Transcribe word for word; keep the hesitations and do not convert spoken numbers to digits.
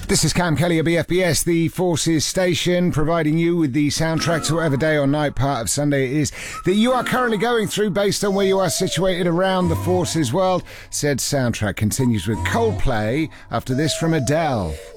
This is Cam Kelly of B F B S, the Forces station, providing you with the soundtrack to whatever day or night part of Sunday it is that you are currently going through based on where you are situated around the Forces world. Said soundtrack continues with Coldplay after this from Adele.